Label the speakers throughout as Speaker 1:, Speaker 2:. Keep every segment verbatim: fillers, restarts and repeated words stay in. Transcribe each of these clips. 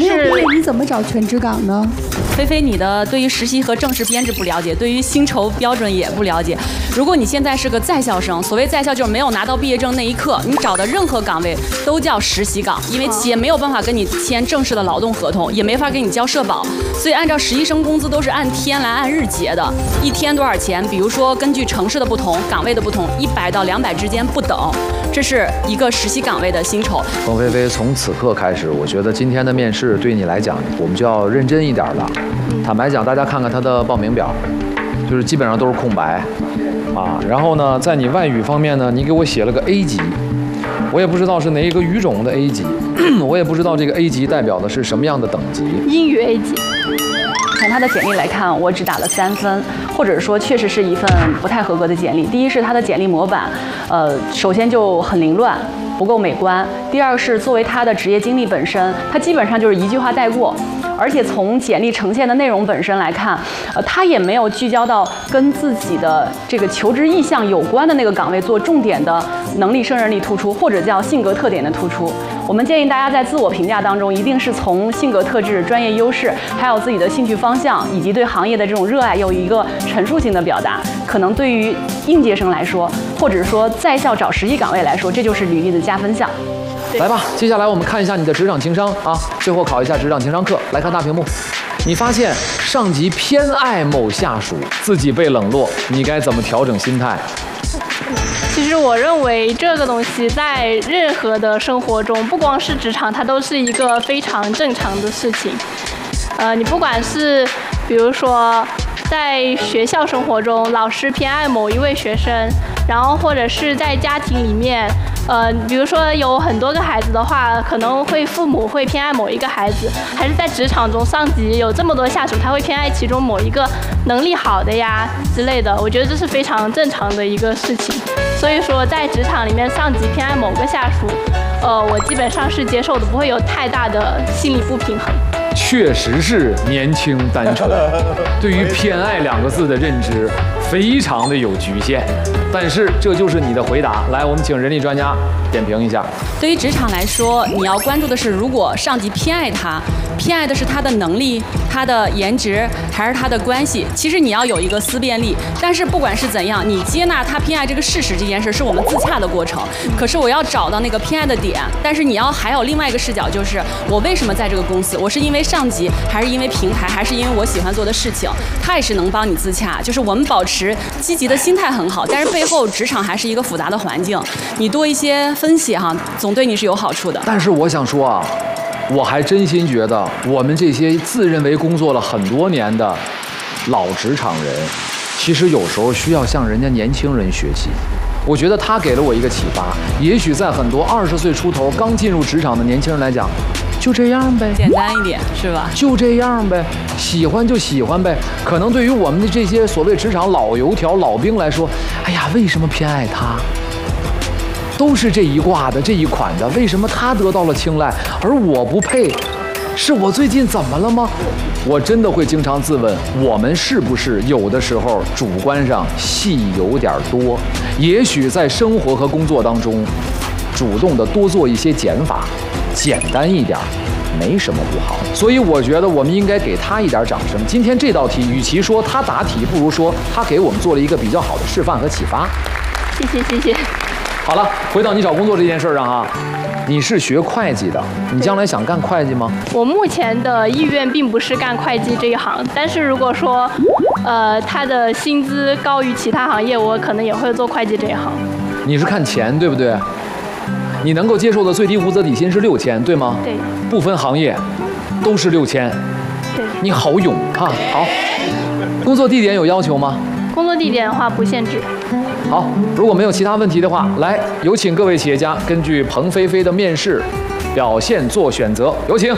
Speaker 1: 没有毕业你怎么找全职岗呢？
Speaker 2: 菲菲，你的对于实习和正式编制不了解，对于薪酬标准也不了解。如果你现在是个在校生，所谓在校就是没有拿到毕业证那一刻，你找的任何岗位都叫实习岗，因为企业没有办法跟你签正式的劳动合同，也没法给你交社保，所以按照实习生工资都是按天来按日结的，一天多少钱？比如说根据城市的不同、岗位的不同，一百到两百之间不等，这是一个实习岗位的薪酬。
Speaker 3: 冯菲菲，从此刻开始，我觉得今天的面试对你来讲，我们就要认真一点了。坦白讲，大家看看他的报名表，就是基本上都是空白，啊，然后呢，在你外语方面呢，你给我写了个 A 级，我也不知道是哪一个语种的 A 级，我也不知道这个 A 级代表的是什么样的等级。
Speaker 4: 英语 A 级。
Speaker 2: 从他的简历来看，我只打了三分，或者说确实是一份不太合格的简历。第一是他的简历模板，呃，首先就很凌乱，不够美观；第二是作为他的职业经历本身，他基本上就是一句话带过。而且从简历呈现的内容本身来看，呃，他也没有聚焦到跟自己的这个求职意向有关的那个岗位做重点的能力胜任力突出，或者叫性格特点的突出。我们建议大家在自我评价当中，一定是从性格特质、专业优势，还有自己的兴趣方向，以及对行业的这种热爱，有一个陈述性的表达。可能对于应届生来说，或者说在校找实习岗位来说，这就是履历的加分项。
Speaker 3: 来吧，接下来我们看一下你的职场情商啊，最后考一下职场情商课。来看大屏幕，你发现上级偏爱某下属，自己被冷落，你该怎么调整心态？
Speaker 4: 其实我认为这个东西在任何的生活中，不光是职场，它都是一个非常正常的事情。呃，你不管是比如说在学校生活中，老师偏爱某一位学生，然后或者是在家庭里面。呃，比如说有很多个孩子的话，可能会父母会偏爱某一个孩子，还是在职场中上级有这么多下属，他会偏爱其中某一个能力好的呀之类的。我觉得这是非常正常的一个事情。所以说，在职场里面，上级偏爱某个下属，呃，我基本上是接受的，不会有太大的心理不平衡。
Speaker 3: 确实是年轻单纯，对于偏爱两个字的认知非常的有局限，但是这就是你的回答。来，我们请人力专家点评一下。
Speaker 2: 对于职场来说，你要关注的是，如果上级偏爱他，偏爱的是他的能力、他的颜值，还是他的关系？其实你要有一个思辨力。但是不管是怎样，你接纳他偏爱这个事实这件事，是我们自洽的过程。可是我要找到那个偏爱的点，但是你要还有另外一个视角，就是我为什么在这个公司？我是因为上级，还是因为平台，还是因为我喜欢做的事情？它也是能帮你自洽。就是我们保持积极的心态很好，但是背后职场还是一个复杂的环境，你多一些分析哈，总对你是有好处的。
Speaker 3: 但是我想说啊，我还真心觉得我们这些自认为工作了很多年的老职场人，其实有时候需要向人家年轻人学习。我觉得他给了我一个启发，也许在很多二十岁出头刚进入职场的年轻人来讲，就这样呗，
Speaker 2: 简单一点是吧？
Speaker 3: 就这样呗，喜欢就喜欢呗。可能对于我们的这些所谓职场老油条、老兵来说，哎呀，为什么偏爱他？都是这一挂的、这一款的，为什么他得到了青睐，而我不配？是我最近怎么了吗？我真的会经常自问，我们是不是有的时候主观上戏有点多？也许在生活和工作当中，主动的多做一些减法，简单一点，没什么不好。所以我觉得我们应该给他一点掌声。今天这道题，与其说他答题，不如说他给我们做了一个比较好的示范和启发。
Speaker 4: 谢谢谢谢。
Speaker 3: 好了，回到你找工作这件事上啊，你是学会计的，你将来想干会计吗？
Speaker 4: 我目前的意愿并不是干会计这一行，但是如果说，呃，他的薪资高于其他行业，我可能也会做会计这一行。
Speaker 3: 你是看钱对不对？你能够接受的最低无责底薪是六千，对吗？
Speaker 4: 对。
Speaker 3: 不分行业，都是六千。
Speaker 4: 对。
Speaker 3: 你好勇哈！好。工作地点有要求吗？
Speaker 4: 工作地点的话不限制。
Speaker 3: 好，如果没有其他问题的话，来有请各位企业家根据彭菲菲的面试表现做选择，有请。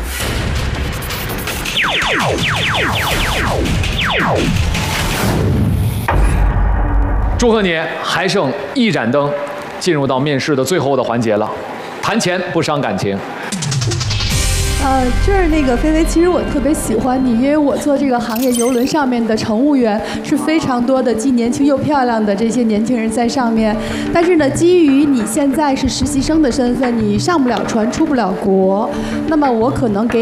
Speaker 3: 祝贺你，还剩一盏灯，进入到面试的最后的环节了。谈钱不伤感情。
Speaker 1: 呃，就是那个菲菲，其实我特别喜欢你，因为我做这个行业，邮轮上面的乘务员是非常多的既年轻又漂亮的这些年轻人在上面。但是呢，基于你现在是实习生的身份，你上不了船，出不了国，那么我可能给